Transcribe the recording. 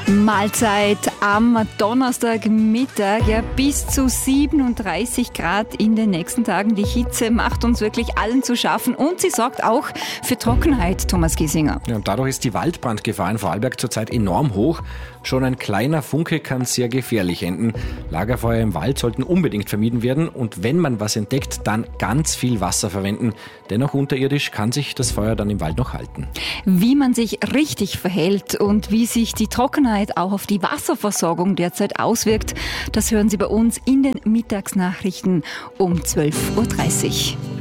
Mahlzeit am Donnerstagmittag, ja, bis zu 37 Grad in den nächsten Tagen. Die Hitze macht uns wirklich allen zu schaffen und sie sorgt auch für Trockenheit, Thomas Giesinger. Ja, und dadurch ist die Waldbrandgefahr in Vorarlberg zurzeit enorm hoch. Schon ein kleiner Funke kann sehr gefährlich enden. Lagerfeuer im Wald sollten unbedingt vermieden werden und wenn man was entdeckt, dann ganz viel Wasser verwenden. Dennoch unterirdisch kann sich das Feuer dann im Wald noch halten. Wie man sich richtig verhält und wie sich die Trockenheit auch auf die Wasserversorgung derzeit auswirkt, das hören Sie bei uns in den Mittagsnachrichten um 12.30 Uhr.